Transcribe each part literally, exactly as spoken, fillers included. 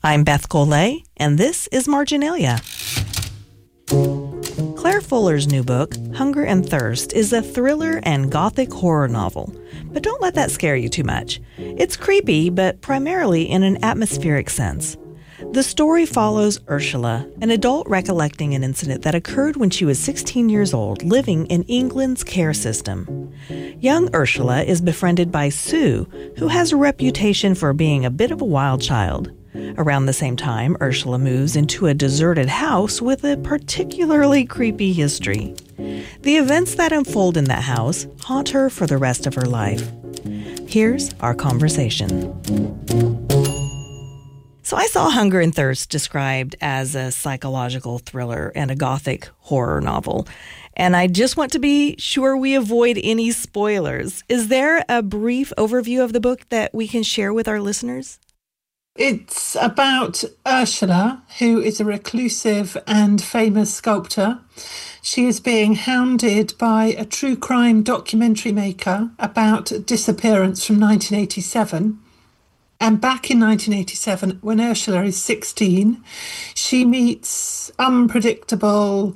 I'm Beth Golay, and this is Marginalia. Claire Fuller's new book, Hunger and Thirst, is a thriller and gothic horror novel. But don't let that scare you too much. It's creepy, but primarily in an atmospheric sense. The story follows Ursula, an adult recollecting an incident that occurred when she was sixteen years old, living in England's care system. Young Ursula is befriended by Sue, who has a reputation for being a bit of a wild child. Around the same time, Ursula moves into a deserted house with a particularly creepy history. The events that unfold in that house haunt her for the rest of her life. Here's our conversation. So I saw Hunger and Thirst described as a psychological thriller and a gothic horror novel. And I just want to be sure we avoid any spoilers. Is there a brief overview of the book that we can share with our listeners? It's about Ursula, who is a reclusive and famous sculptor. She is being hounded by a true crime documentary maker about a disappearance from nineteen eighty-seven. And back in nineteen eighty-seven, when Ursula is sixteen, she meets unpredictable,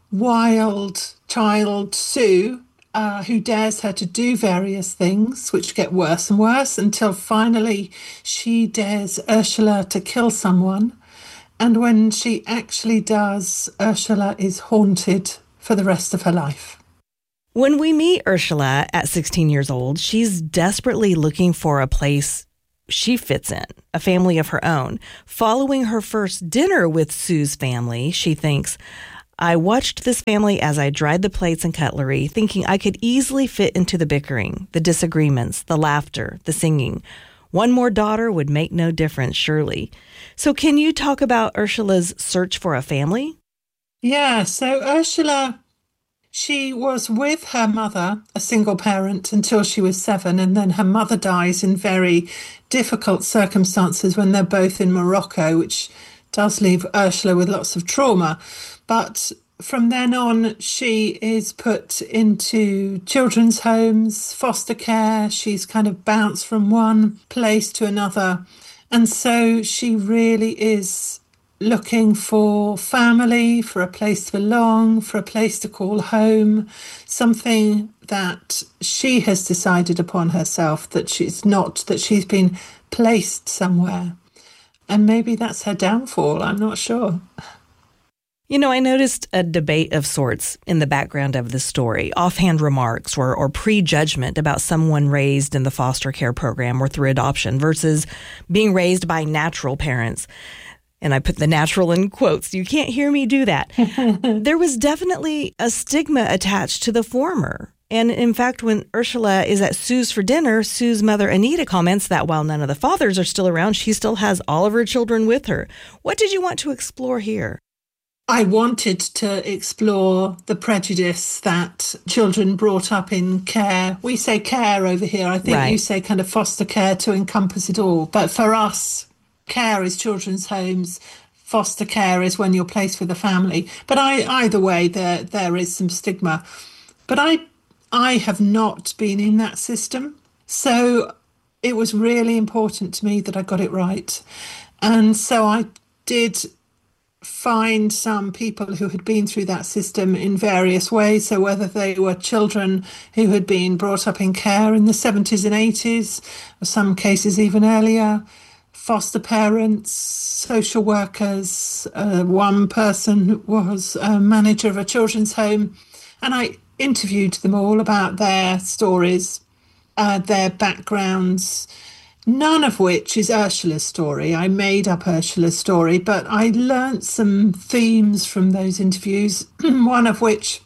wild child Sue, Uh, who dares her to do various things, which get worse and worse, until finally she dares Ursula to kill someone. And when she actually does, Ursula is haunted for the rest of her life. When we meet Ursula at sixteen years old, she's desperately looking for a place she fits in, a family of her own. Following her first dinner with Sue's family, she thinks, I watched this family as I dried the plates and cutlery, thinking I could easily fit into the bickering, the disagreements, the laughter, the singing. One more daughter would make no difference, surely. So can you talk about Ursula's search for a family? Yeah, so Ursula, she was with her mother, a single parent, until she was seven, and then her mother dies in very difficult circumstances when they're both in Morocco, which does leave Ursula with lots of trauma. But from then on, she is put into children's homes, foster care. She's kind of bounced from one place to another. And so she really is looking for family, for a place to belong, for a place to call home, something that she has decided upon herself that she's not, that she's been placed somewhere. And maybe that's her downfall. I'm not sure. You know, I noticed a debate of sorts in the background of the story, offhand remarks or, or prejudgment about someone raised in the foster care program or through adoption versus being raised by natural parents. And I put the natural in quotes. You can't hear me do that. There was definitely a stigma attached to the former. And in fact, when Ursula is at Sue's for dinner, Sue's mother, Anita, comments that while none of the fathers are still around, she still has all of her children with her. What did you want to explore here? I wanted to explore the prejudice that children brought up in care. We say care over here. I think right. You say kind of foster care to encompass it all. But for us, care is children's homes. Foster care is when you're placed with a family. But I, either way, there there is some stigma. But I, I have not been in that system. So it was really important to me that I got it right. And so I did find some people who had been through that system in various ways. So whether they were children who had been brought up in care in the seventies and eighties, or some cases even earlier, foster parents, social workers, uh, one person was a manager of a children's home. And I interviewed them all about their stories, uh, their backgrounds, none of which is Ursula's story. I made up Ursula's story, but I learnt some themes from those interviews, one of which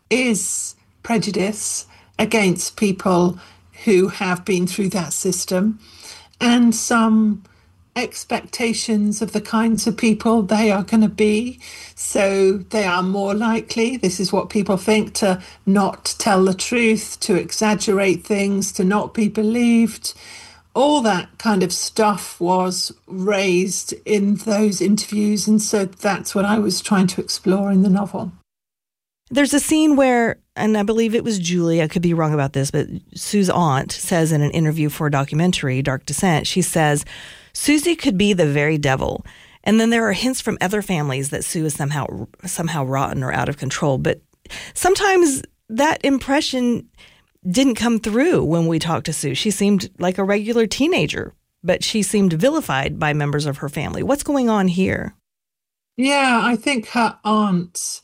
is prejudice against people who have been through that system, and some expectations of the kinds of people they are going to be. So they are more likely, this is what people think, to not tell the truth, to exaggerate things, to not be believed. All that kind of stuff was raised in those interviews, and so that's what I was trying to explore in the novel. There's a scene where, and I believe it was Julie, I could be wrong about this, but Sue's aunt says in an interview for a documentary, Dark Descent, she says, Susie could be the very devil. And then there are hints from other families that Sue is somehow somehow rotten or out of control. But sometimes that impression didn't come through when we talked to Sue. She seemed like a regular teenager, but she seemed vilified by members of her family. What's going on here? Yeah, I think her aunt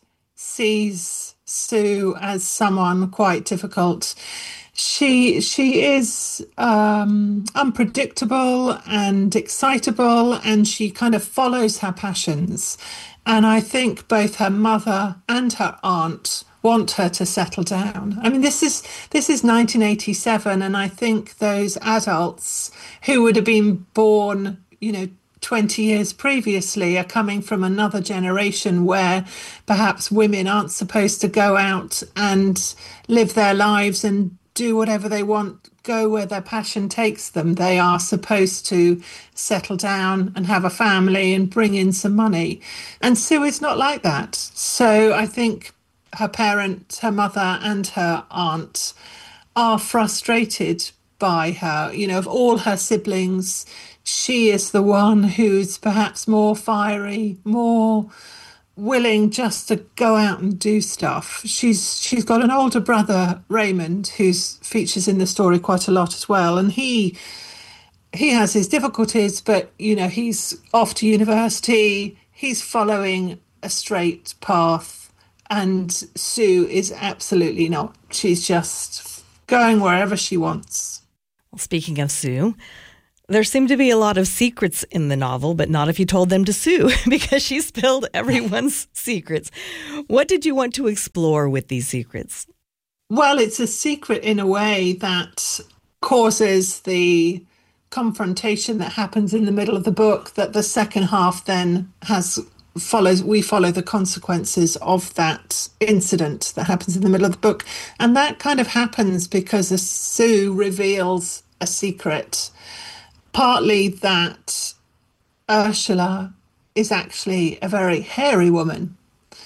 sees Sue as someone quite difficult. She she is um, unpredictable and excitable, and she kind of follows her passions. And I think both her mother and her aunt want her to settle down. I mean, this is this is nineteen eighty-seven, and I think those adults who would have been born, you know, twenty years previously are coming from another generation where perhaps women aren't supposed to go out and live their lives and do whatever they want, go where their passion takes them. They are supposed to settle down and have a family and bring in some money. And Sue is not like that. So I think her parent, her mother and her aunt are frustrated by her. You know, of all her siblings, she is the one who's perhaps more fiery, more willing just to go out and do stuff. She's she's got an older brother, Raymond, who features in the story quite a lot as well. And he he has his difficulties, but, you know, he's off to university. He's following a straight path. And Sue is absolutely not. She's just going wherever she wants. Well, speaking of Sue, there seem to be a lot of secrets in the novel, but not if you told them to Sue, because she spilled everyone's secrets. What did you want to explore with these secrets? Well, it's a secret in a way that causes the confrontation that happens in the middle of the book, that the second half then has follows. We follow the consequences of that incident that happens in the middle of the book. And that kind of happens because Sue reveals a secret. Partly that Ursula is actually a very hairy woman,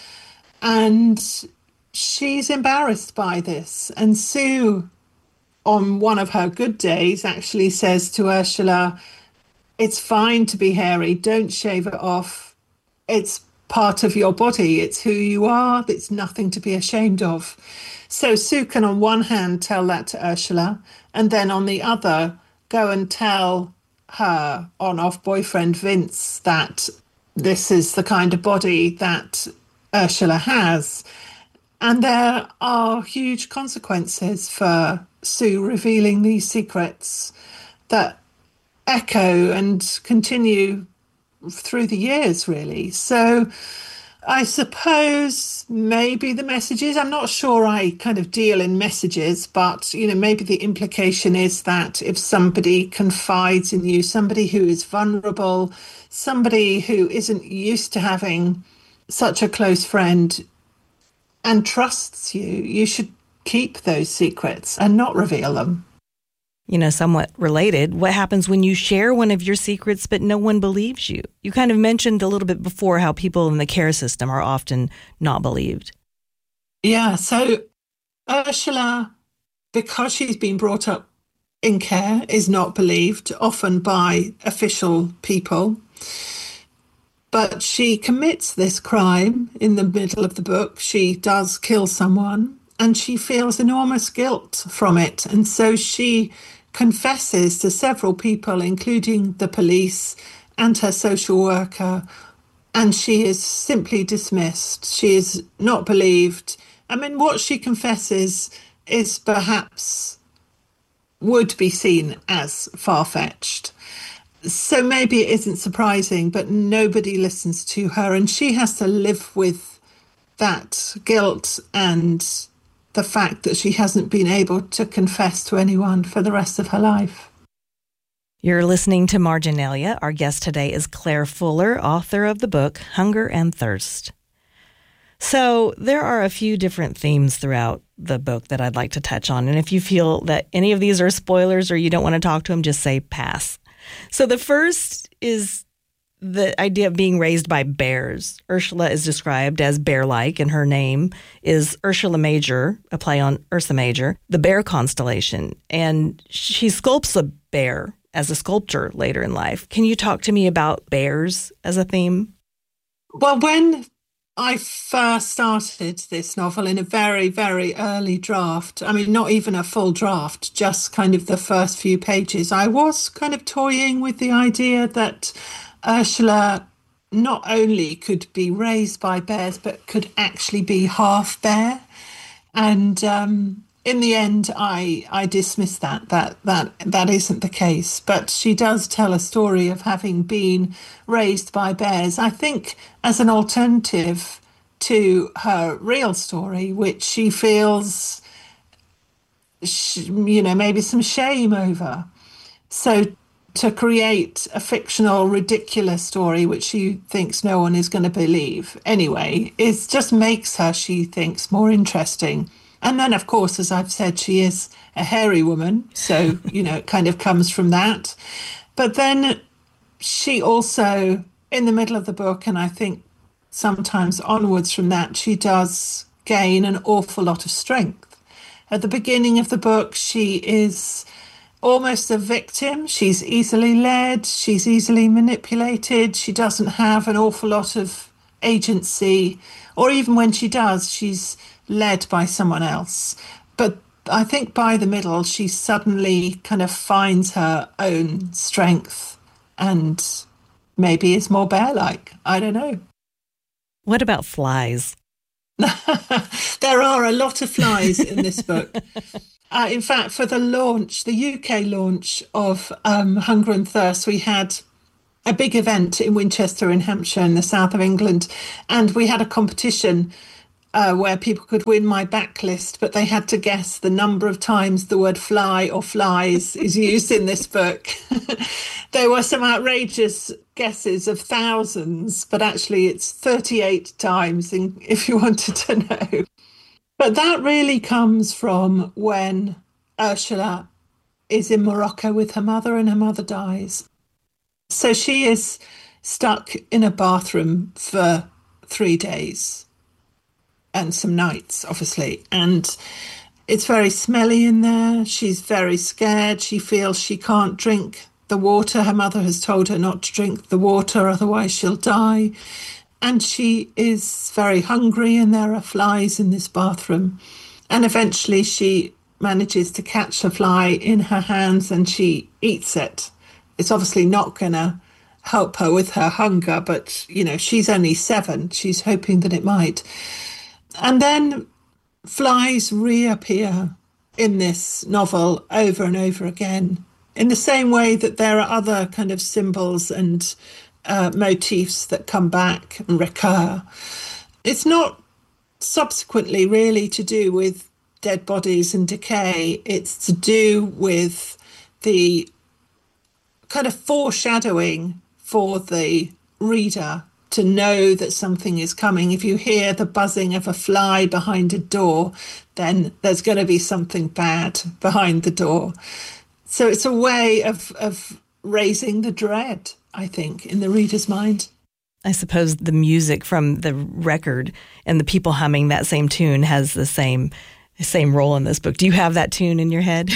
and she's embarrassed by this. And Sue, on one of her good days, actually says to Ursula, "It's fine to be hairy, don't shave it off. It's part of your body, it's who you are, it's nothing to be ashamed of." So Sue can on one hand tell that to Ursula, and then on the other go and tell her on-off boyfriend Vince that this is the kind of body that Ursula has. And there are huge consequences for Sue revealing these secrets that echo and continue through the years, really. So I suppose maybe the messages, I'm not sure I kind of deal in messages, but, you know, maybe the implication is that if somebody confides in you, somebody who is vulnerable, somebody who isn't used to having such a close friend and trusts you, you should keep those secrets and not reveal them. You know, somewhat related, what happens when you share one of your secrets but no one believes you? You kind of mentioned a little bit before how people in the care system are often not believed. Yeah, so Ursula, because she's been brought up in care, is not believed, often by official people. But she commits this crime in the middle of the book. She does kill someone and she feels enormous guilt from it. And so she confesses to several people, including the police and her social worker, and she is simply dismissed. She is not believed. I mean, what she confesses is perhaps would be seen as far-fetched. So maybe it isn't surprising, but nobody listens to her, and she has to live with that guilt and the fact that she hasn't been able to confess to anyone for the rest of her life. You're listening to Marginalia. Our guest today is Claire Fuller, author of the book Hunger and Thirst. So there are a few different themes throughout the book that I'd like to touch on. And if you feel that any of these are spoilers or you don't want to talk to them, just say pass. So the first is the idea of being raised by bears. Ursula is described as bear-like, and her name is Ursula Major, a play on Ursa Major, the bear constellation. And she sculpts a bear as a sculptor later in life. Can you talk to me about bears as a theme? Well, when I first started this novel in a very, very early draft, I mean, not even a full draft, just kind of the first few pages, I was kind of toying with the idea that Ursula not only could be raised by bears, but could actually be half bear. And um, in the end, I I dismissed that, that that that isn't the case. But she does tell a story of having been raised by bears, I think, as an alternative to her real story, which she feels, you know, maybe some shame over. So to create a fictional, ridiculous story, which she thinks no one is going to believe anyway, it just makes her, she thinks, more interesting. And then, of course, as I've said, she is a hairy woman. So, you know, it kind of comes from that. But then she also, in the middle of the book, and I think sometimes onwards from that, she does gain an awful lot of strength. At the beginning of the book, she is almost a victim. She's easily led, she's easily manipulated, she doesn't have an awful lot of agency, or even when she does, she's led by someone else. But I think by the middle, she suddenly kind of finds her own strength and maybe is more bear-like. I don't know. What about flies? There are a lot of flies in this book. Uh, in fact, for the launch, the U K launch of um, Hunger and Thirst, we had a big event in Winchester in Hampshire in the south of England. And we had a competition uh, where people could win my backlist, but they had to guess the number of times the word fly or flies is used in this book. There were some outrageous guesses of thousands, but actually it's thirty-eight times, in, if you wanted to know. But that really comes from when Ursula is in Morocco with her mother and her mother dies. So she is stuck in a bathroom for three days and some nights, obviously. And it's very smelly in there. She's very scared. She feels she can't drink the water. Her mother has told her not to drink the water, otherwise she'll die. And she is very hungry, and there are flies in this bathroom. And eventually she manages to catch a fly in her hands and she eats it. It's obviously not going to help her with her hunger, but, you know, she's only seven. She's hoping that it might. And then flies reappear in this novel over and over again, in the same way that there are other kind of symbols and Uh, motifs that come back and recur. It's not subsequently really to do with dead bodies and decay. It's to do with the kind of foreshadowing for the reader to know that something is coming. If you hear the buzzing of a fly behind a door, then there's going to be something bad behind the door. So it's a way of, of raising the dread, I think, in the reader's mind. I suppose the music from the record and the people humming that same tune has the same same role in this book. Do you have that tune in your head?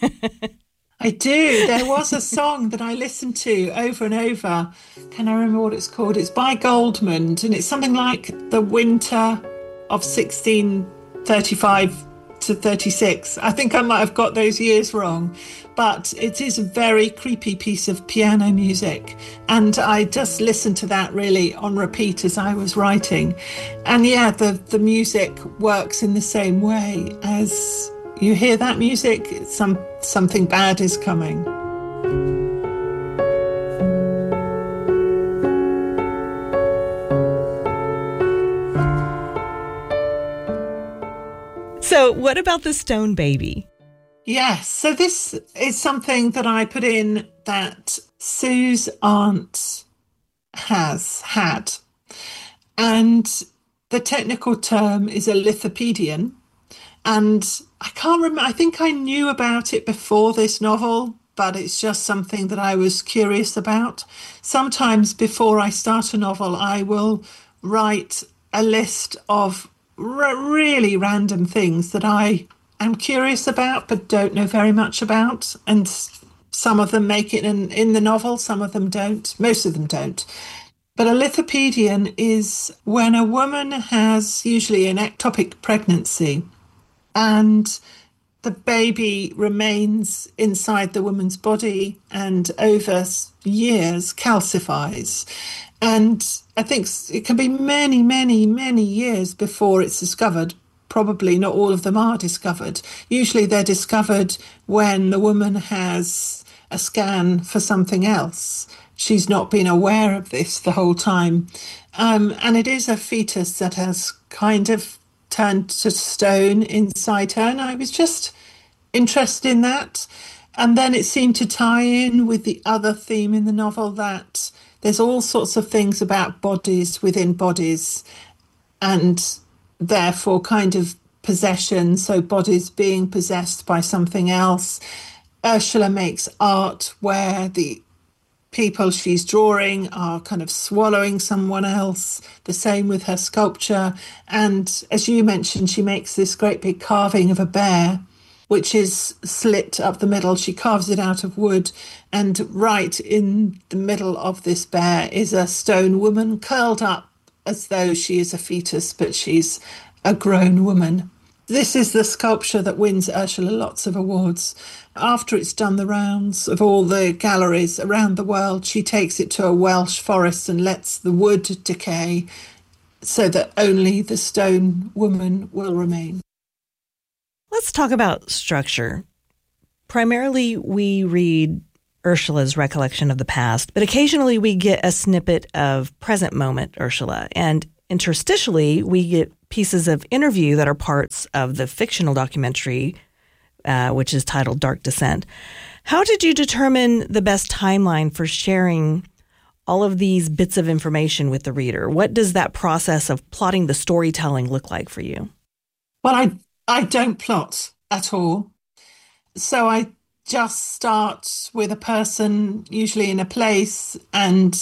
I do. There was a song that I listened to over and over. Can I remember what it's called? It's by Goldman, and it's something like the winter of sixteen thirty-five to thirty-six. I think I might have got those years wrong, but it is a very creepy piece of piano music. And I just listened to that really on repeat as I was writing. And yeah, the, the music works in the same way. As you hear that music, some something bad is coming. So what about the stone baby? Yes, so this is something that I put in that Sue's aunt has had. And the technical term is a lithopedion. And I can't remember, I think I knew about it before this novel, but it's just something that I was curious about. Sometimes before I start a novel, I will write a list of r- really random things that I am curious about but don't know very much about, and Some of them make it in, in the novel, some of them don't. Most of them don't. But a lithopedion is when a woman has usually an ectopic pregnancy and the baby remains inside the woman's body and over years calcifies. And I think it can be many, many, many years before it's discovered. Probably not all of them are discovered. Usually they're discovered when the woman has a scan for something else. She's not been aware of this the whole time. Um, and it is a fetus that has kind of turned to stone inside her. And I was just interested in that. And then it seemed to tie in with the other theme in the novel that there's all sorts of things about bodies within bodies and therefore kind of possession. So bodies being possessed by something else. Ursula makes art where the people she's drawing are kind of swallowing someone else, the same with her sculpture. And as you mentioned, she makes this great big carving of a bear, which is slit up the middle. She carves it out of wood, and right in the middle of this bear is a stone woman curled up as though she is a fetus, but she's a grown woman. This is the sculpture that wins Ursula lots of awards. After it's done the rounds of all the galleries around the world, she takes it to a Welsh forest and lets the wood decay so that only the stone woman will remain. Let's talk about structure. Primarily, we read Ursula's recollection of the past, but occasionally we get a snippet of present moment Ursula. And interstitially, we get pieces of interview that are parts of the fictional documentary, uh, which is titled Dark Descent. How did you determine the best timeline for sharing all of these bits of information with the reader? What does that process of plotting the storytelling look like for you? Well, I, I don't plot at all. So I just start with a person, usually in a place, and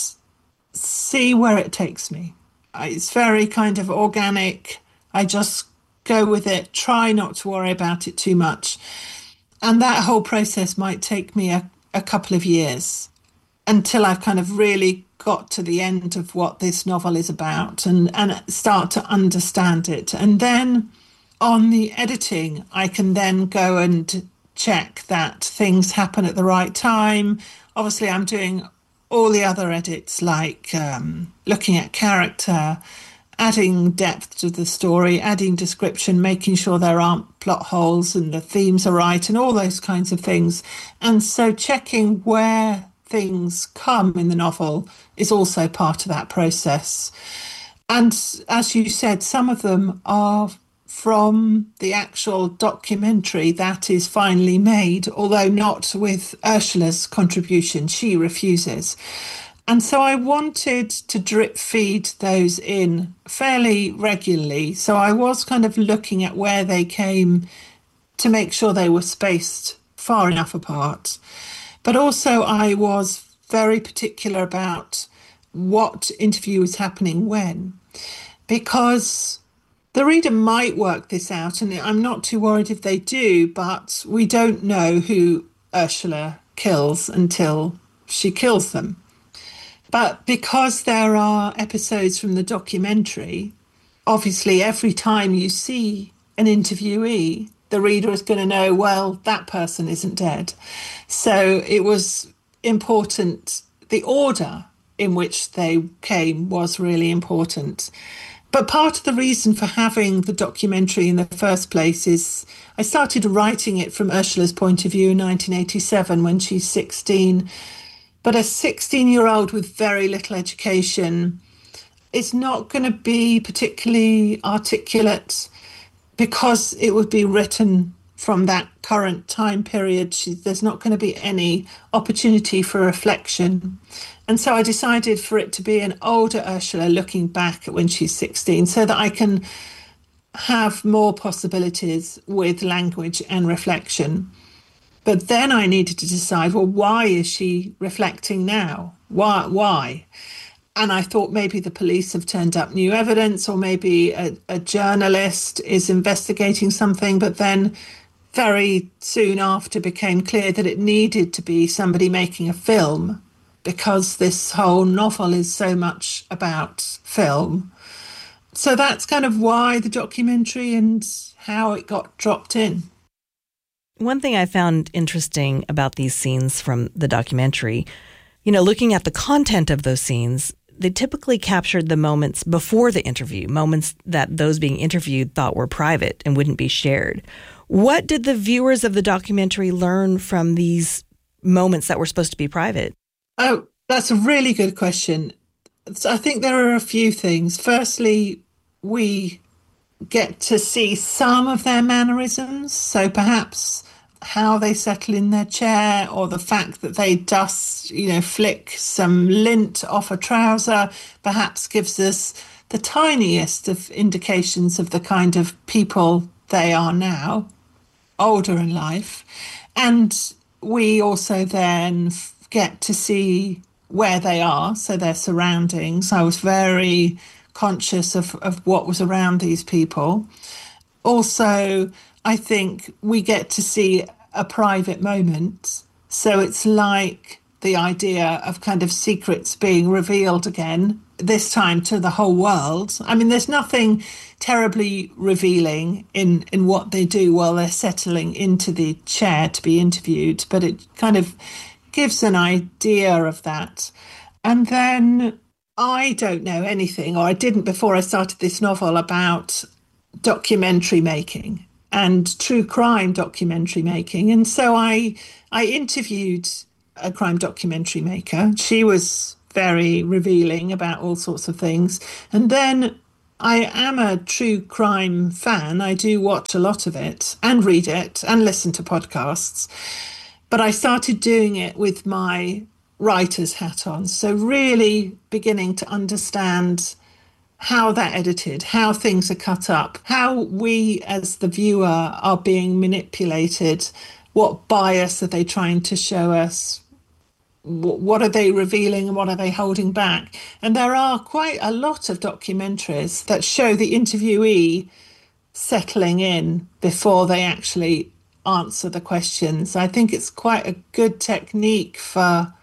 see where it takes me. It's very kind of organic. I just go with it, try not to worry about it too much. And that whole process might take me a, a couple of years until I've kind of really got to the end of what this novel is about and, and start to understand it. And then on the editing, I can then go and check that things happen at the right time. Obviously, I'm doing all the other edits, like um, looking at character, adding depth to the story, adding description, making sure there aren't plot holes and the themes are right and all those kinds of things. And so checking where things come in the novel is also part of that process. And as you said, some of them are from the actual documentary that is finally made, although not with Ursula's contribution. She refuses. And so I wanted to drip feed those in fairly regularly. So I was kind of looking at where they came to make sure they were spaced far enough apart. But also I was very particular about what interview was happening when, because the reader might work this out, and I'm not too worried if they do, but we don't know who Ursula kills until she kills them. But because there are episodes from the documentary, obviously every time you see an interviewee, the reader is going to know, well, that person isn't dead. So it was important. The order in which they came was really important. But part of the reason for having the documentary in the first place is I started writing it from Ursula's point of view in nineteen eighty-seven when she's sixteen. But a sixteen-year-old with very little education is not going to be particularly articulate because it would be written from that current time period. She, there's not going to be any opportunity for reflection. And so I decided for it to be an older Ursula looking back at when she's sixteen so that I can have more possibilities with language and reflection. But then I needed to decide, well, why is she reflecting now? Why? Why? And I thought maybe the police have turned up new evidence, or maybe a, a journalist is investigating something. But then very soon after became clear that it needed to be somebody making a film because this whole novel is so much about film. So that's kind of why the documentary and how it got dropped in. One thing I found interesting about these scenes from the documentary, you know, looking at the content of those scenes, they typically captured the moments before the interview, moments that those being interviewed thought were private and wouldn't be shared. What did the viewers of the documentary learn from these moments that were supposed to be private? Oh, that's a really good question. So I think there are a few things. Firstly, we get to see some of their mannerisms. So perhaps how they settle in their chair, or the fact that they dust, you know, flick some lint off a trouser, perhaps gives us the tiniest of indications of the kind of people they are now, older in life. And we also then get to see where they are, so their surroundings. I was very conscious of, of what was around these people. Also, I think we get to see a private moment. So it's like the idea of kind of secrets being revealed again, this time to the whole world. I mean, there's nothing terribly revealing in, in what they do while they're settling into the chair to be interviewed, but it kind of gives an idea of that. And then I don't know anything, or I didn't before I started this novel, about documentary making and true crime documentary making. And so I I interviewed a crime documentary maker. She was very revealing about all sorts of things. And then I am a true crime fan. I do watch a lot of it and read it and listen to podcasts. But I started doing it with my writer's hat on. So really beginning to understand how they're edited, how things are cut up, how we as the viewer are being manipulated, what bias are they trying to show us, what are they revealing and what are they holding back. And there are quite a lot of documentaries that show the interviewee settling in before they actually answer the questions. I think it's quite a good technique for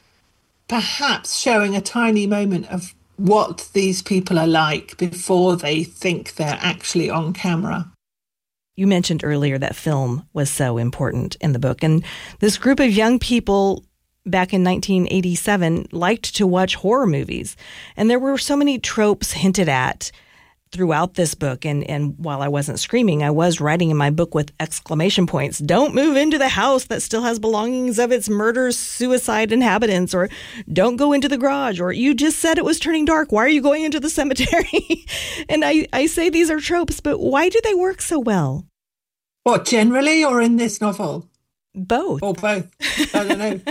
perhaps showing a tiny moment of what these people are like before they think they're actually on camera. You mentioned earlier that film was so important in the book, and this group of young people back in nineteen eighty-seven liked to watch horror movies, and there were so many tropes hinted at throughout this book. And, and while I wasn't screaming, I was writing in my book with exclamation points. Don't move into the house that still has belongings of its murder, suicide inhabitants, or don't go into the garage, or you just said it was turning dark. Why are you going into the cemetery? And I, I say these are tropes, but why do they work so well? What, generally, or in this novel? Both. Or both. I don't know.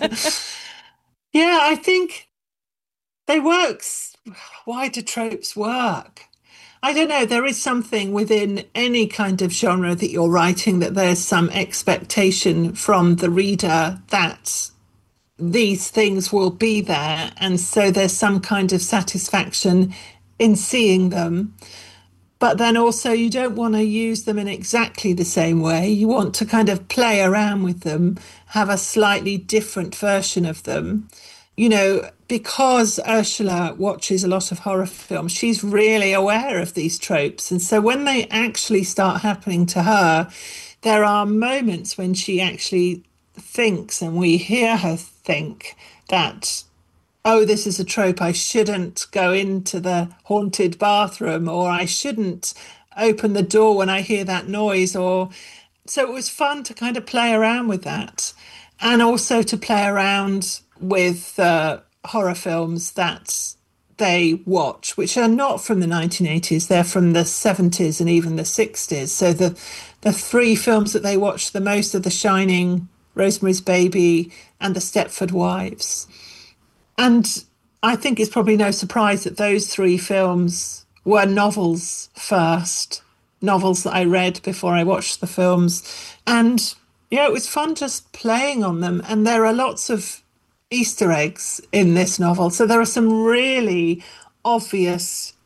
Yeah, I think they work. Why do tropes work? I don't know. There is something within any kind of genre that you're writing, that there's some expectation from the reader that these things will be there. And so there's some kind of satisfaction in seeing them. But then also you don't want to use them in exactly the same way. You want to kind of play around with them, have a slightly different version of them. You know, because Ursula watches a lot of horror films, she's really aware of these tropes. And so when they actually start happening to her, there are moments when she actually thinks, and we hear her think, that, oh, this is a trope. I shouldn't go into the haunted bathroom, or I shouldn't open the door when I hear that noise. Or so it was fun to kind of play around with that, and also to play around with uh, horror films that they watch, which are not from the nineteen eighties, they're from the seventies and even the sixties. So the the three films that they watch the most are The Shining, Rosemary's Baby, and The Stepford Wives. And I think it's probably no surprise that those three films were novels first, novels that I read before I watched the films. And, yeah, it was fun just playing on them. And there are lots of Easter eggs in this novel. So there are some really obvious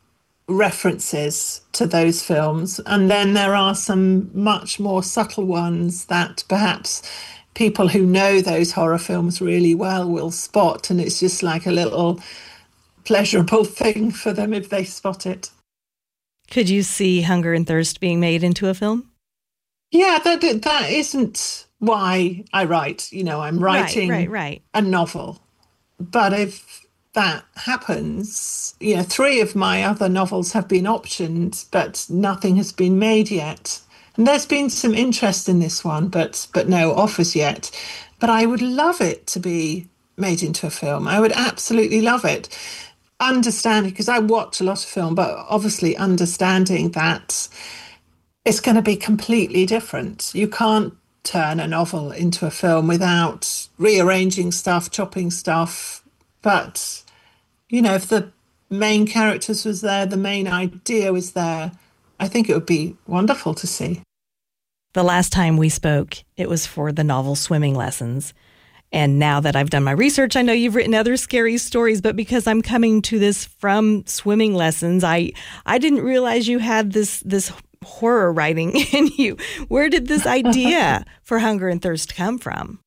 references to those films. And then there are some much more subtle ones that perhaps people who know those horror films really well will spot. And it's just like a little pleasurable thing for them if they spot it. Could you see Hunger and Thirst being made into a film? Yeah, that that isn't why I write. You know, I'm writing right, right, right. a novel. But if that happens, you know, three of my other novels have been optioned, but nothing has been made yet. And there's been some interest in this one, but but no offers yet. But I would love it to be made into a film. I would absolutely love it. Understanding, because I watch a lot of film, but obviously understanding that it's going to be completely different. You can't turn a novel into a film without rearranging stuff, chopping stuff. But, you know, if the main characters was there, the main idea was there, I think it would be wonderful to see. The last time we spoke, it was for the novel Swimming Lessons. And now that I've done my research, I know you've written other scary stories, but because I'm coming to this from Swimming Lessons, I I didn't realize you had this this horror writing in you. Where did this idea for Hunger and Thirst come from?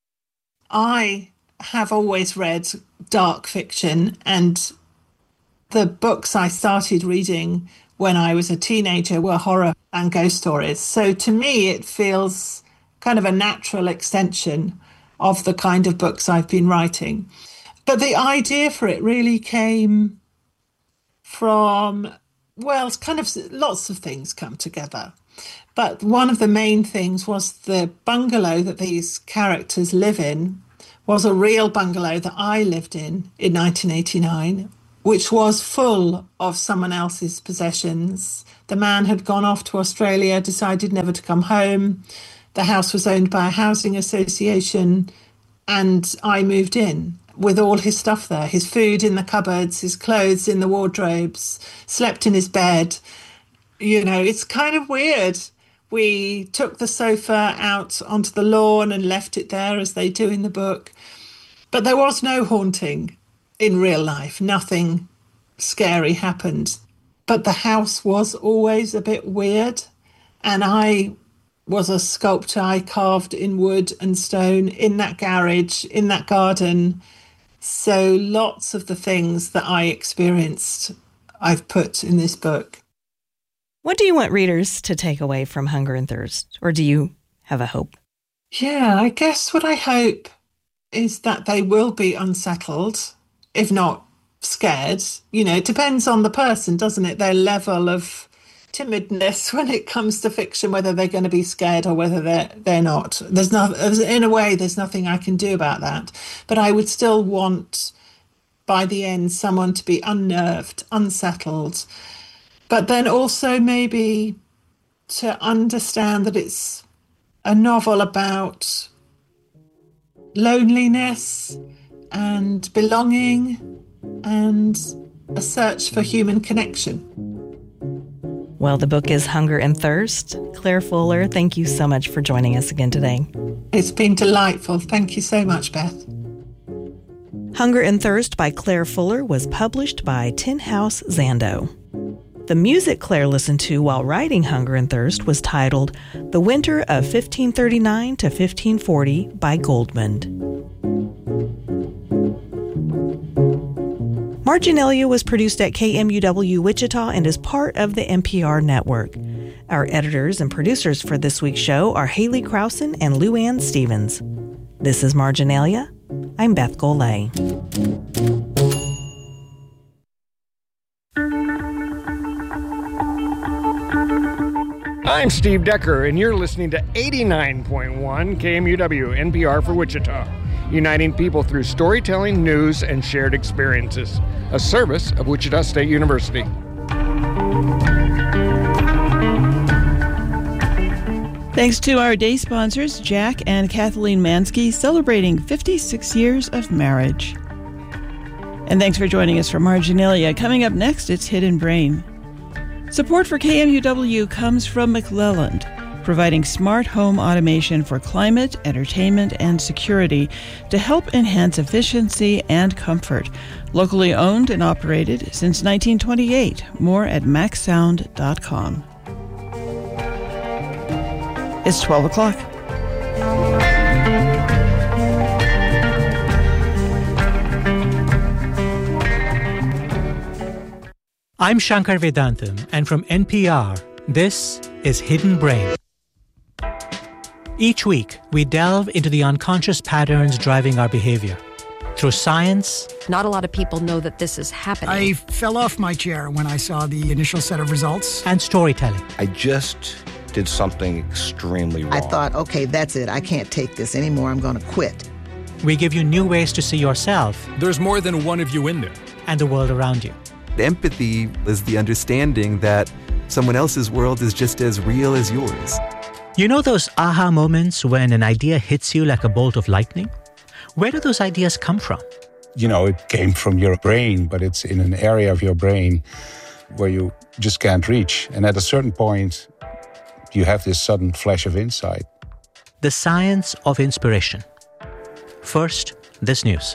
I have always read dark fiction, and the books I started reading when I was a teenager were horror and ghost stories. So to me, it feels kind of a natural extension of the kind of books I've been writing. But the idea for it really came from, well, it's kind of lots of things come together. But one of the main things was the bungalow that these characters live in was a real bungalow that I lived in in nineteen eighty-nine, which was full of someone else's possessions. The man had gone off to Australia, decided never to come home. The house was owned by a housing association, and I moved in with all his stuff there, his food in the cupboards, his clothes in the wardrobes, slept in his bed. You know, it's kind of weird. We took the sofa out onto the lawn and left it there, as they do in the book. But there was no haunting in real life. Nothing scary happened. But the house was always a bit weird. And I was a sculptor. I carved in wood and stone in that garage, in that garden. So lots of the things that I experienced, I've put in this book. What do you want readers to take away from Hunger and Thirst? Or do you have a hope? Yeah, I guess what I hope is that they will be unsettled, if not scared. You know, it depends on the person, doesn't it? Their level of timidness when it comes to fiction, whether they're going to be scared or whether they're they're not. There's no, in a way, there's nothing I can do about that. But I would still want, by the end, someone to be unnerved, unsettled, but then also maybe to understand that it's a novel about loneliness and belonging and a search for human connection. Well, the book is Hunger and Thirst. Claire Fuller, thank you so much for joining us again today. It's been delightful. Thank you so much, Beth. Hunger and Thirst by Claire Fuller was published by Tin House Zando. The music Claire listened to while writing Hunger and Thirst was titled The Winter of fifteen thirty-nine to fifteen forty by Goldmund. Marginalia was produced at K M U W Wichita and is part of the N P R network. Our editors and producers for this week's show are Haley Krausen and Lou Ann Stevens. This is Marginalia. I'm Beth Golay. I'm Steve Decker, and you're listening to eighty-nine point one K M U W N P R for Wichita, uniting people through storytelling, news, and shared experiences, a service of Wichita State University. Thanks to our day sponsors, Jack and Kathleen Mansky, celebrating fifty-six years of marriage. And thanks for joining us for Marginalia. Coming up next, it's Hidden Brain. Support for K M U W comes from McClelland. providing smart home automation for climate, entertainment, and security to help enhance efficiency and comfort. Locally owned and operated since nineteen twenty-eight. More at max sound dot com. It's twelve o'clock. I'm Shankar Vedantam, and from N P R, this is Hidden Brain. Each week, we delve into the unconscious patterns driving our behavior. Through science... Not a lot of people know that this is happening. I fell off my chair when I saw the initial set of results. And storytelling. I just did something extremely wrong. I thought, okay, that's it. I can't take this anymore. I'm going to quit. We give you new ways to see yourself. There's more than one of you in there. And the world around you. Empathy is the understanding that someone else's world is just as real as yours. You know those aha moments when an idea hits you like a bolt of lightning? Where do those ideas come from? You know, it came from your brain, but it's in an area of your brain where you just can't reach. And at a certain point, you have this sudden flash of insight. The science of inspiration. First, this news.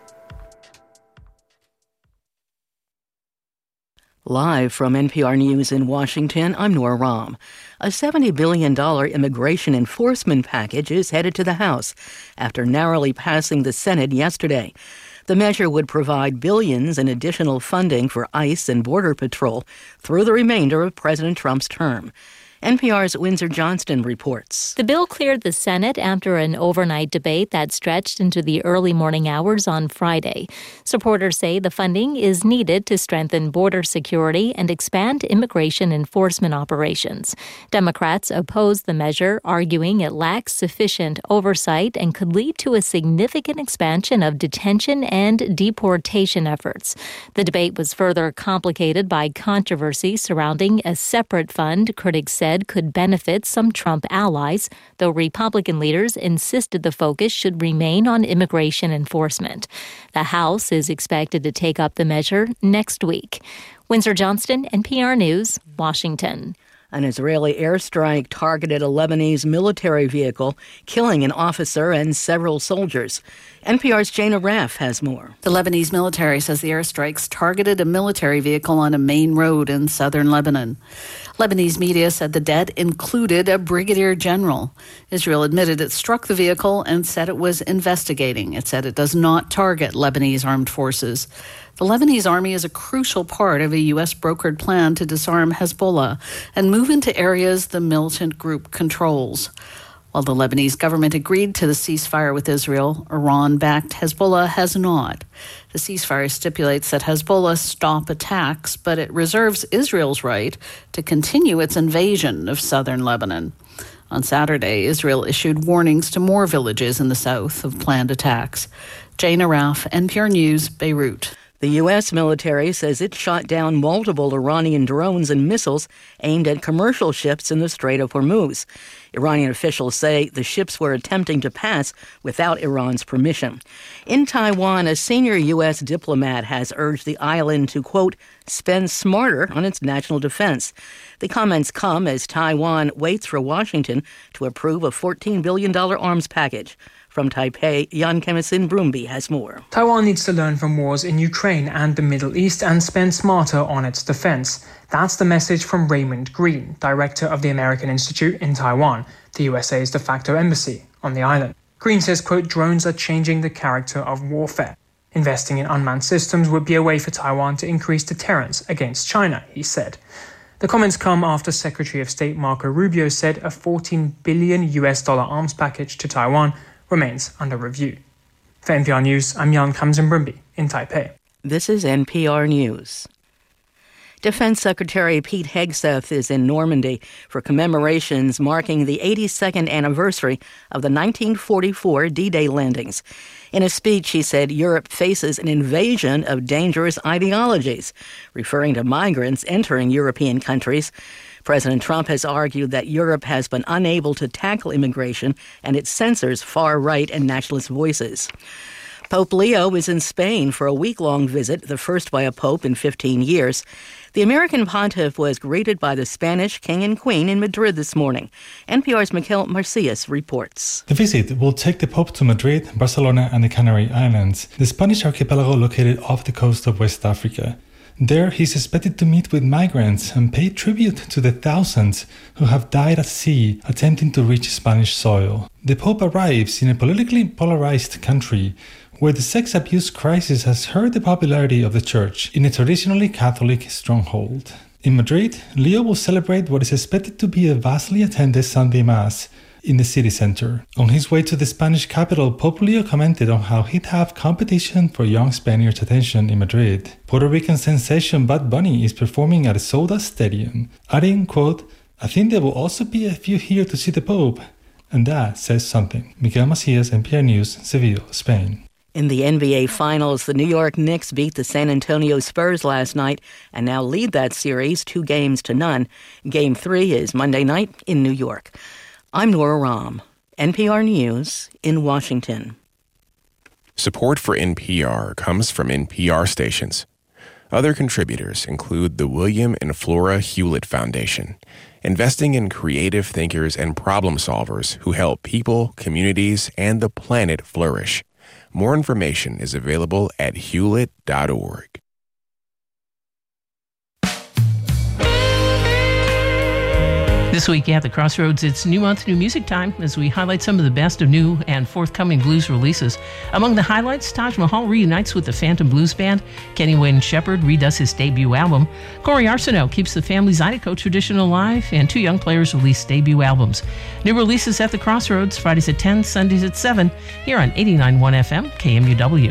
Live from N P R News in Washington, I'm Nora Rahm. A seventy billion dollars immigration enforcement package is headed to the House after narrowly passing the Senate yesterday. The measure would provide billions in additional funding for ICE and Border Patrol through the remainder of President Trump's term. N P R's Windsor Johnston reports. The bill cleared the Senate after an overnight debate that stretched into the early morning hours on Friday. Supporters say the funding is needed to strengthen border security and expand immigration enforcement operations. Democrats oppose the measure, arguing it lacks sufficient oversight and could lead to a significant expansion of detention and deportation efforts. The debate was further complicated by controversy surrounding a separate fund critics said could benefit some Trump allies, though Republican leaders insisted the focus should remain on immigration enforcement. The House is expected to take up the measure next week. Windsor Johnston, N P R News, Washington. An Israeli airstrike targeted a Lebanese military vehicle, killing an officer and several soldiers. N P R's Jana Raff has more. The Lebanese military says the airstrikes targeted a military vehicle on a main road in southern Lebanon. Lebanese media said the dead included a brigadier general. Israel admitted it struck the vehicle and said it was investigating. It said it does not target Lebanese armed forces. The Lebanese army is a crucial part of a U S brokered plan to disarm Hezbollah and move into areas the militant group controls. While the Lebanese government agreed to the ceasefire with Israel, Iran-backed Hezbollah has not. The ceasefire stipulates that Hezbollah stop attacks, but it reserves Israel's right to continue its invasion of southern Lebanon. On Saturday, Israel issued warnings to more villages in the south of planned attacks. Jana Raff, N P R News, Beirut. The U S military says it shot down multiple Iranian drones and missiles aimed at commercial ships in the Strait of Hormuz. Iranian officials say the ships were attempting to pass without Iran's permission. In Taiwan, a senior U S diplomat has urged the island to, quote, spend smarter on its national defense. The comments come as Taiwan waits for Washington to approve a fourteen billion dollars arms package. From Taipei, Jan Kemisin Brumby has more. Taiwan needs to learn from wars in Ukraine and the Middle East and spend smarter on its defense. That's the message from Raymond Green, director of the American Institute in Taiwan, the U S A's de facto embassy on the island. Green says, quote, drones are changing the character of warfare. Investing in unmanned systems would be a way for Taiwan to increase deterrence against China, he said. The comments come after Secretary of State Marco Rubio said a fourteen billion U S dollar arms package to Taiwan remains under review. For N P R News, I'm Jan Kamsen-Brumby in Taipei. This is N P R News. Defense Secretary Pete Hegseth is in Normandy for commemorations marking the eighty-second anniversary of the nineteen forty-four D-Day landings. In a speech, he said Europe faces an invasion of dangerous ideologies, referring to migrants entering European countries. President Trump has argued that Europe has been unable to tackle immigration and it censors far-right and nationalist voices. Pope Leo is in Spain for a week-long visit, the first by a pope in fifteen years. The American pontiff was greeted by the Spanish king and queen in Madrid this morning. N P R's Mikel Marcias reports. The visit will take the Pope to Madrid, Barcelona, and the Canary Islands, the Spanish archipelago located off the coast of West Africa. There, he's expected to meet with migrants and pay tribute to the thousands who have died at sea attempting to reach Spanish soil. The Pope arrives in a politically polarized country where the sex abuse crisis has hurt the popularity of the Church in a traditionally Catholic stronghold. In Madrid, Leo will celebrate what is expected to be a vastly attended Sunday Mass in the city center. On his way to the Spanish capital, Pope Leo commented on how he'd have competition for young Spaniards' attention in Madrid. Puerto Rican sensation Bad Bunny is performing at a sold-out stadium, adding, quote, "I think there will also be a few here to see the Pope." And that says something. Mikel Macias, N P R News, Seville, Spain. In the N B A Finals, the New York Knicks beat the San Antonio Spurs last night and now lead that series two games to none. Game three is Monday night in New York. I'm Nora Rahm, N P R News in Washington. Support for N P R comes from N P R stations. Other contributors include the William and Flora Hewlett Foundation, investing in creative thinkers and problem solvers who help people, communities, and the planet flourish. More information is available at hewlett dot org. This week at the Crossroads, it's New Month, New Music Time as we highlight some of the best of new and forthcoming blues releases. Among the highlights, Taj Mahal reunites with the Phantom Blues Band, Kenny Wayne Shepherd redoes his debut album, Corey Arsenault keeps the family Zydeco tradition alive, and two young players release debut albums. New releases at the Crossroads, Fridays at ten, Sundays at seven, here on eighty-nine point one F M, K M U W.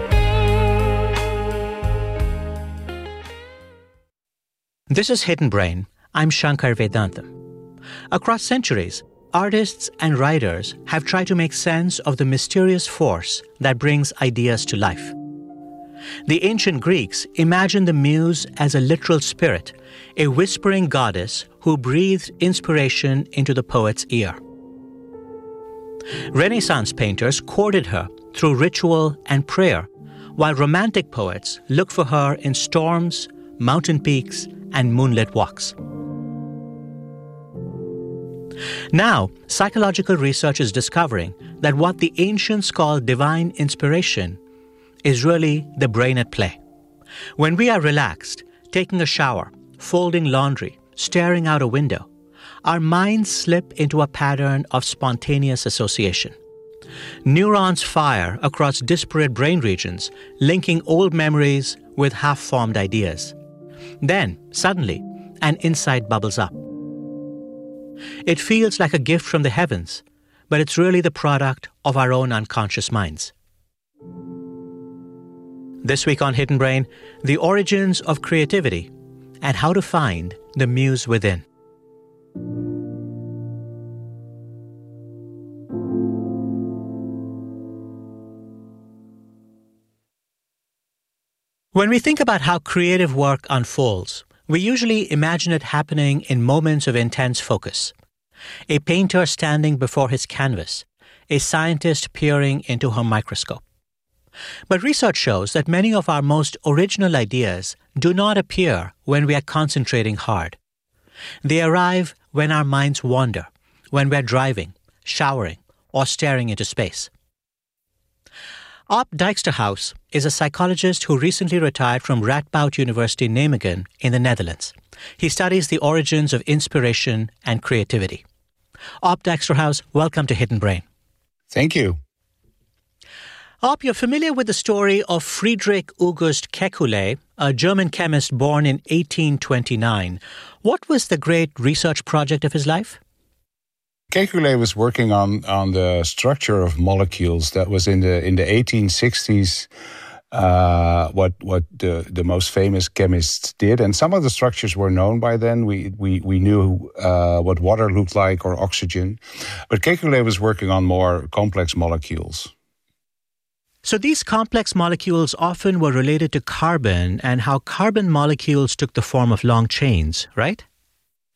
This is Hidden Brain. I'm Shankar Vedantam. Across centuries, artists and writers have tried to make sense of the mysterious force that brings ideas to life. The ancient Greeks imagined the muse as a literal spirit, a whispering goddess who breathed inspiration into the poet's ear. Renaissance painters courted her through ritual and prayer, while romantic poets looked for her in storms, mountain peaks, and moonlit walks. Now, psychological research is discovering that what the ancients called divine inspiration is really the brain at play. When we are relaxed, taking a shower, folding laundry, staring out a window, our minds slip into a pattern of spontaneous association. Neurons fire across disparate brain regions, linking old memories with half-formed ideas. Then, suddenly, an insight bubbles up. It feels like a gift from the heavens, but it's really the product of our own unconscious minds. This week on Hidden Brain, the origins of creativity and how to find the muse within. When we think about how creative work unfolds, we usually imagine it happening in moments of intense focus. A painter standing before his canvas, a scientist peering into her microscope. But research shows that many of our most original ideas do not appear when we are concentrating hard. They arrive when our minds wander, when we're driving, showering, or staring into space. Op Dijksterhuis is a psychologist who recently retired from Radboud University Nijmegen in the Netherlands. He studies the origins of inspiration and creativity. Op Dijksterhuis, welcome to Hidden Brain. Thank you. Op, you're familiar with the story of Friedrich August Kekulé, a German chemist born in eighteen twenty-nine. What was the great research project of his life? Kekulé was working on, on the structure of molecules. That was in the in the eighteen sixties. Uh, what what the, the most famous chemists did, and some of the structures were known by then. We we we knew uh, what water looked like or oxygen, but Kekulé was working on more complex molecules. So these complex molecules often were related to carbon, and how carbon molecules took the form of long chains, right?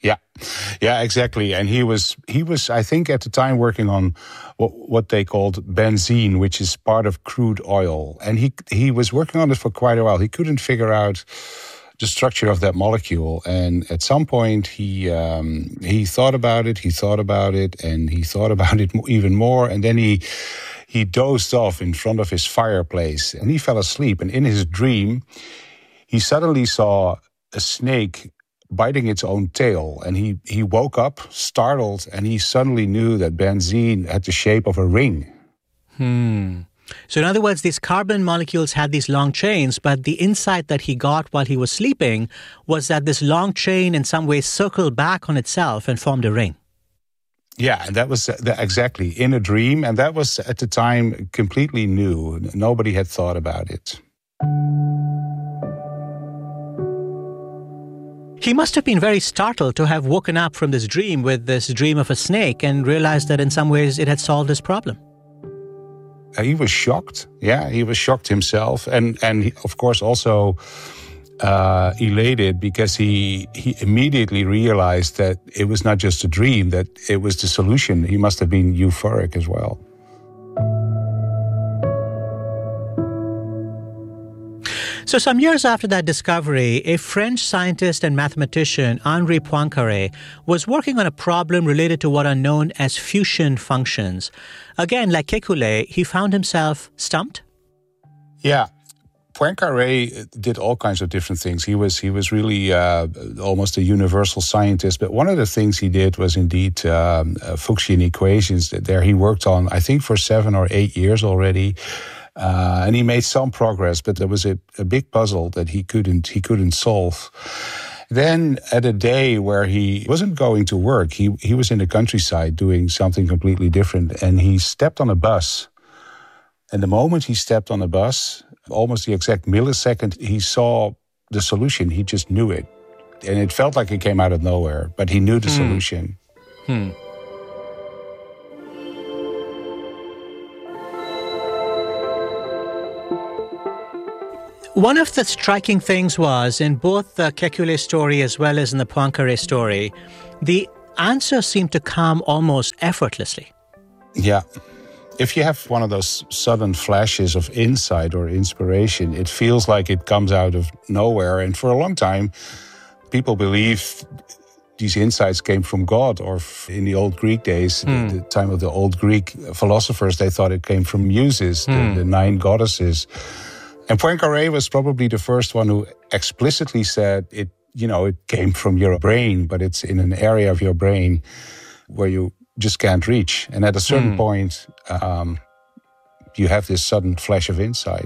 Yeah, yeah, exactly. And he was, he was, I think, at the time working on what, what they called benzene, which is part of crude oil. And he he was working on it for quite a while. He couldn't figure out the structure of that molecule. And at some point, he um, he thought about it. He thought about it, and he thought about it even more. And then he he dozed off in front of his fireplace, and he fell asleep. And in his dream, he suddenly saw a snake biting its own tail, and he, he woke up startled, and he suddenly knew that benzene had the shape of a ring. Hmm. So in other words, these carbon molecules had these long chains, but the insight that he got while he was sleeping was that this long chain in some way circled back on itself and formed a ring. Yeah, and that was uh, exactly in a dream, and that was at the time completely new. Nobody had thought about it. He must have been very startled to have woken up from this dream with this dream of a snake and realized that in some ways it had solved his problem. Uh, he was shocked. Yeah, he was shocked himself. And, and he, of course, also uh, elated because he, he immediately realized that it was not just a dream, that it was the solution. He must have been euphoric as well. So some years after that discovery, a French scientist and mathematician, Henri Poincaré, was working on a problem related to what are known as fusion functions. Again, like Kekulé, he found himself stumped? Yeah. Poincaré did all kinds of different things. He was he was really uh, almost a universal scientist. But one of the things he did was indeed um, uh, Fuchsian equations. There he worked on, I think, for seven or eight years already. Uh, and he made some progress, but there was a, a big puzzle that he couldn't he couldn't solve. Then, at a day where he wasn't going to work, he he was in the countryside doing something completely different, and he stepped on a bus. And the moment he stepped on a bus, almost the exact millisecond, he saw the solution. He just knew it, and it felt like it came out of nowhere, but he knew the hmm. solution. Hmm. One of the striking things was, in both the Kekulé story as well as in the Poincaré story, the answer seemed to come almost effortlessly. Yeah. If you have one of those sudden flashes of insight or inspiration, it feels like it comes out of nowhere. And for a long time, people believe these insights came from God, or in the old Greek days, mm. the, the time of the old Greek philosophers, they thought it came from muses, mm. the, the nine goddesses. And Poincaré was probably the first one who explicitly said it, you know, it came from your brain, but it's in an area of your brain where you just can't reach. And at a certain mm. point, um, you have this sudden flash of insight.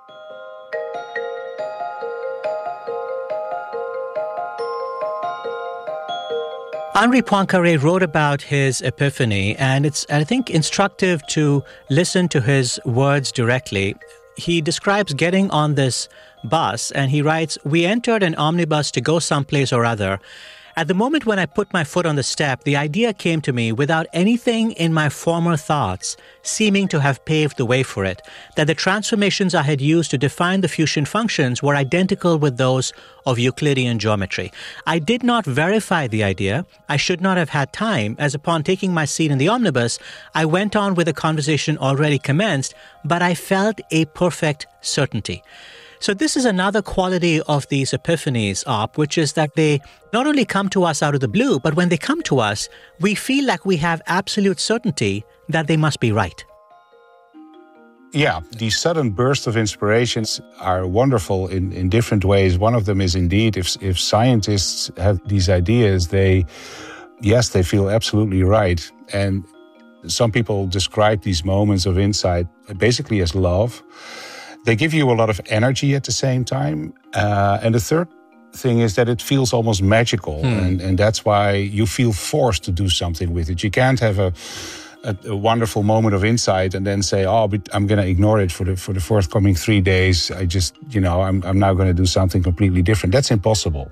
Henri Poincaré wrote about his epiphany, and it's, I think, instructive to listen to his words directly. He describes getting on this bus, and he writes, "We entered an omnibus to go someplace or other. At the moment when I put my foot on the step, the idea came to me without anything in my former thoughts seeming to have paved the way for it, that the transformations I had used to define the fusion functions were identical with those of Euclidean geometry. I did not verify the idea. I should not have had time, as upon taking my seat in the omnibus, I went on with a conversation already commenced, but I felt a perfect certainty." So this is another quality of these epiphanies, Op, which is that they not only come to us out of the blue, but when they come to us, we feel like we have absolute certainty that they must be right. Yeah, these sudden bursts of inspirations are wonderful in, in different ways. One of them is indeed, if if scientists have these ideas, they, yes, they feel absolutely right. And some people describe these moments of insight basically as love. They give you a lot of energy at the same time. Uh, and the third thing is that it feels almost magical. Hmm. And, and that's why you feel forced to do something with it. You can't have a, a, a wonderful moment of insight and then say, oh, but I'm going to ignore it for the for the forthcoming three days. I just, you know, I'm, I'm now going to do something completely different. That's impossible.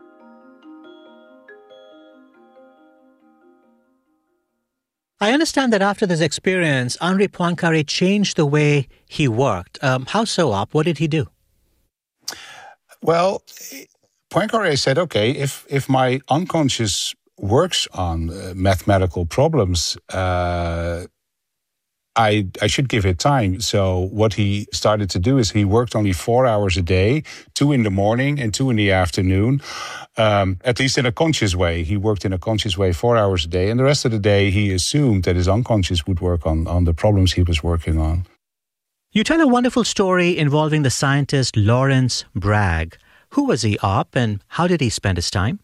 I understand that after this experience, Henri Poincaré changed the way he worked. Um, how so, Op? What did he do? Well, Poincaré said, okay, if, if my unconscious works on uh, mathematical problems, uh, I, I should give it time. So what he started to do is he worked only four hours a day, two in the morning and two in the afternoon, um, at least in a conscious way. He worked in a conscious way four hours a day. And the rest of the day, he assumed that his unconscious would work on, on the problems he was working on. You tell a wonderful story involving the scientist Lawrence Bragg. Who was he, Op, and how did he spend his time?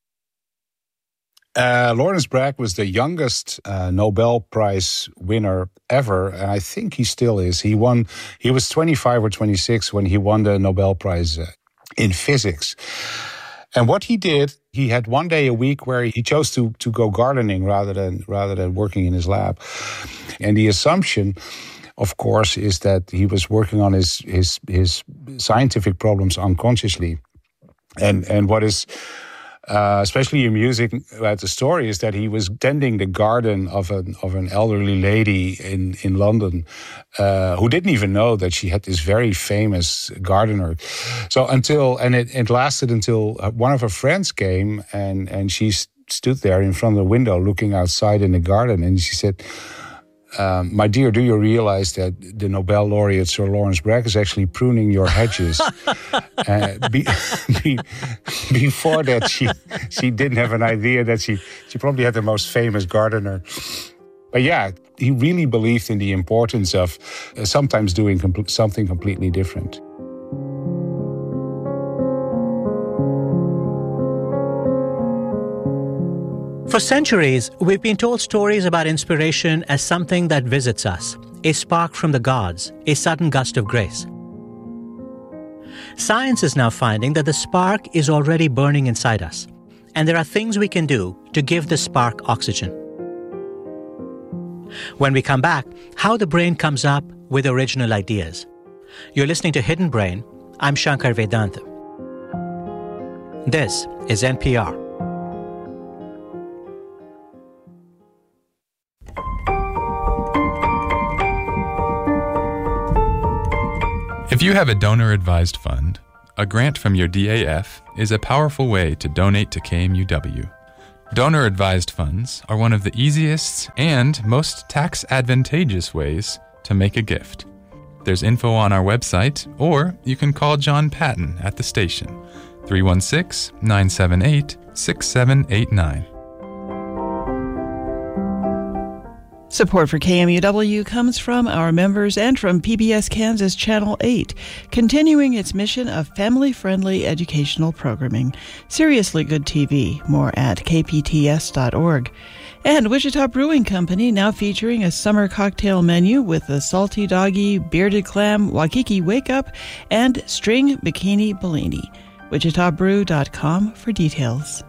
Uh, Lawrence Bragg was the youngest uh, Nobel Prize winner ever, and I think he still is. He won. He was twenty-five or twenty-six when he won the Nobel Prize uh, in physics. And what he did, he had one day a week where he chose to to go gardening rather than rather than working in his lab. And the assumption, of course, is that he was working on his his his scientific problems unconsciously. And and what is Uh, especially amusing about the story is that he was tending the garden of an of an elderly lady in in London uh, who didn't even know that she had this very famous gardener. So until and it, it lasted until one of her friends came and and she st- stood there in front of the window looking outside in the garden, and she said, Um, my dear, do you realize that the Nobel laureate Sir Lawrence Bragg is actually pruning your hedges? uh, be, be, before that, she she didn't have an idea that she, she probably had the most famous gardener. But yeah, he really believed in the importance of uh, sometimes doing com- something completely different. For centuries, we've been told stories about inspiration as something that visits us, a spark from the gods, a sudden gust of grace. Science is now finding that the spark is already burning inside us, and there are things we can do to give the spark oxygen. When we come back, how the brain comes up with original ideas. You're listening to Hidden Brain. I'm Shankar Vedantam. This is N P R. If you have a donor-advised fund, a grant from your D A F is a powerful way to donate to K M U W. Donor-advised funds are one of the easiest and most tax-advantageous ways to make a gift. There's info on our website, or you can call John Patton at the station, three one six, nine seven eight, six seven eight nine. Support for K M U W comes from our members and from P B S Kansas Channel eight, continuing its mission of family-friendly educational programming. Seriously good T V. More at k p t s dot org. And Wichita Brewing Company now featuring a summer cocktail menu with the Salty Doggy, Bearded Clam, Waikiki Wake Up, and String Bikini Bellini. wichita brew dot com for details.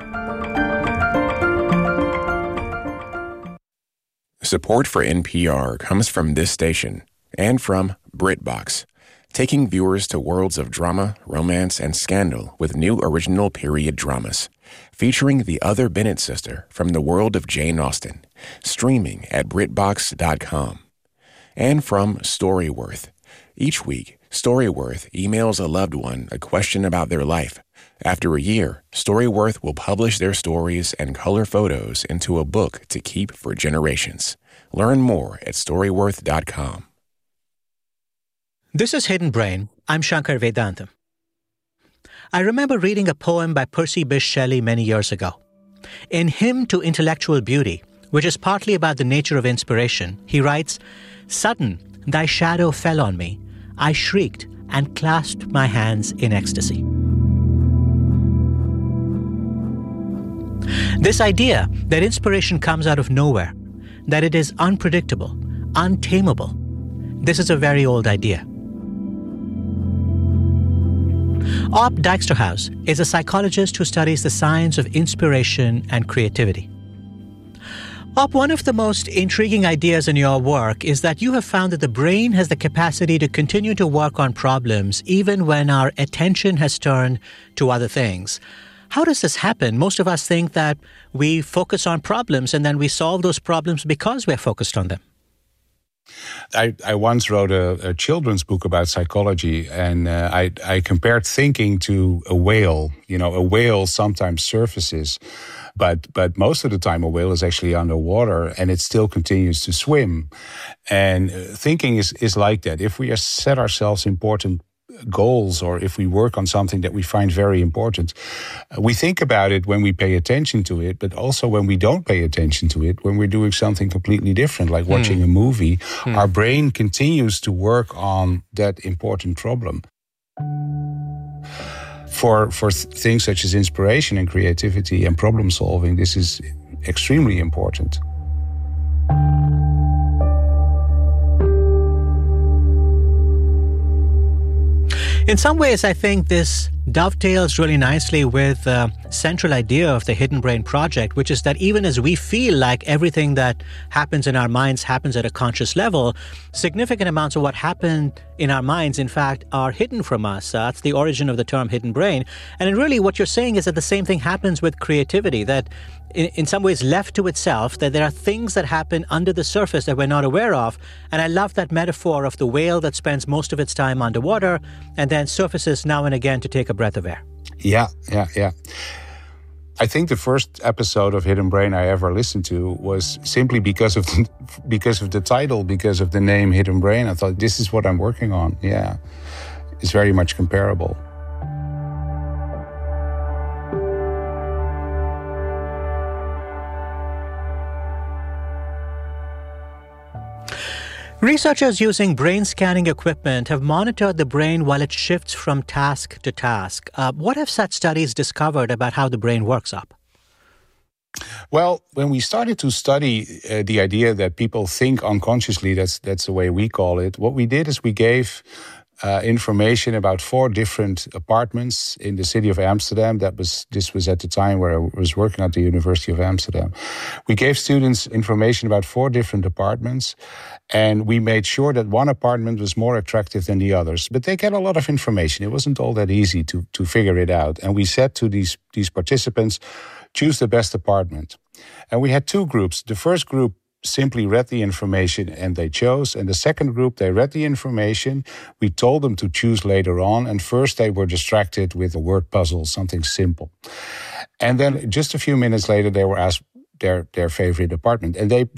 Support for N P R comes from this station and from BritBox, taking viewers to worlds of drama, romance, and scandal with new original period dramas, featuring the other Bennett sister from the world of Jane Austen, streaming at brit box dot com. And from Storyworth. Each week, Storyworth emails a loved one a question about their life. After a year, Storyworth will publish their stories and color photos into a book to keep for generations. Learn more at storyworth dot com. This is Hidden Brain. I'm Shankar Vedantam. I remember reading a poem by Percy Bysshe Shelley many years ago. In Hymn to Intellectual Beauty, which is partly about the nature of inspiration, he writes, "Sudden, thy shadow fell on me. I shrieked and clasped my hands in ecstasy." This idea that inspiration comes out of nowhere, that it is unpredictable, untamable, this is a very old idea. Op Dijksterhuis is a psychologist who studies the science of inspiration and creativity. Op, one of the most intriguing ideas in your work is that you have found that the brain has the capacity to continue to work on problems even when our attention has turned to other things. How does this happen? Most of us think that we focus on problems and then we solve those problems because we're focused on them. I, I once wrote a, a children's book about psychology, and uh, I, I compared thinking to a whale. You know, a whale sometimes surfaces, but but most of the time a whale is actually underwater, and it still continues to swim. And uh, thinking is, is like that. If we set ourselves important goals, or if we work on something that we find very important, uh, we think about it when we pay attention to it, but also when we don't pay attention to it, when we're doing something completely different, like watching mm. a movie, mm. our brain continues to work on that important problem. For, for th- things such as inspiration and creativity and problem solving, this is extremely important. In some ways, I think this dovetails really nicely with the central idea of the Hidden Brain Project, which is that even as we feel like everything that happens in our minds happens at a conscious level, significant amounts of what happened in our minds, in fact, are hidden from us. Uh, that's the origin of the term hidden brain. And really what you're saying is that the same thing happens with creativity, that in, in some ways left to itself, that there are things that happen under the surface that we're not aware of. And I love that metaphor of the whale that spends most of its time underwater and then surfaces now and again to take a breath of air. Yeah, yeah, yeah. I think the first episode of Hidden Brain I ever listened to was simply because of the, because of the title, because of the name Hidden Brain. I thought, this is what I'm working on. Yeah, it's very much comparable. Researchers using brain scanning equipment have monitored the brain while it shifts from task to task. Uh, what have such studies discovered about how the brain works up? Well, when we started to study uh, the idea that people think unconsciously, that's that's the way we call it, what we did is we gave uh, information about four different apartments in the city of Amsterdam. That was this was at the time where I was working at the University of Amsterdam. We gave students information about four different apartments, and we made sure that one apartment was more attractive than the others. But they get a lot of information. It wasn't all that easy to, to figure it out. And we said to these, these participants, choose the best apartment. And we had two groups. The first group simply read the information and they chose. And the second group, they read the information. We told them to choose later on. And first they were distracted with a word puzzle, something simple. And then just a few minutes later, they were asked their, their favorite apartment. And they